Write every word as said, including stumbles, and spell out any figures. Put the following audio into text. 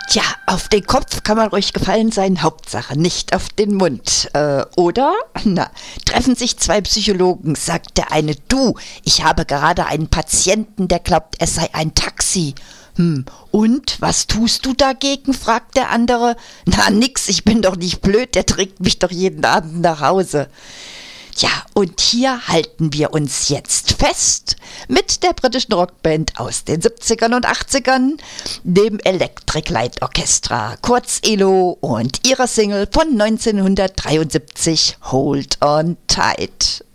Tja, auf den Kopf kann man ruhig gefallen sein, Hauptsache nicht auf den Mund. Äh, oder? Na, treffen sich zwei Psychologen, sagt der eine, du, ich habe gerade einen Patienten, der glaubt, es sei ein Taxi. Hm, und, was tust du dagegen, fragt der andere. Na, nix, ich bin doch nicht blöd, der trägt mich doch jeden Abend nach Hause. Ja, und hier halten wir uns jetzt fest mit der britischen Rockband aus den siebzigern und achtzigern, dem Electric Light Orchestra, kurz E L O, und ihrer Single von neunzehnhundertdreiundsiebzig, Hold on Tight.